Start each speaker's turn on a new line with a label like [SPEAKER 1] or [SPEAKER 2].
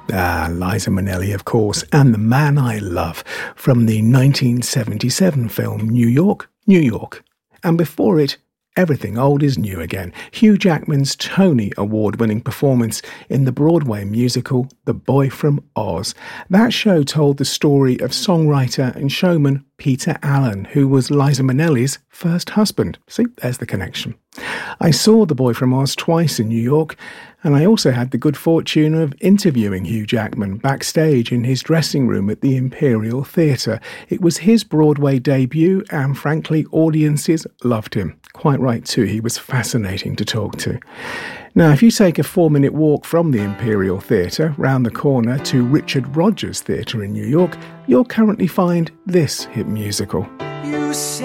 [SPEAKER 1] Ah, Liza Minnelli, of course, and The Man I Love from the 1977 film New York, New York. And before it, Everything Old is New Again, Hugh Jackman's Tony Award-winning performance in the Broadway musical The Boy from Oz. That show told the story of songwriter and showman Peter Allen, who was Liza Minnelli's first husband. See, there's the connection. I saw The Boy from Oz twice in New York, and I also had the good fortune of interviewing Hugh Jackman backstage in his dressing room at the Imperial Theatre. It was his Broadway debut, and frankly, audiences loved him. Quite right too, he was fascinating to talk to. Now, if you take a 4-minute walk from the Imperial Theatre round the corner to Richard Rodgers Theatre in New York, you'll currently find this hit musical.
[SPEAKER 2] You say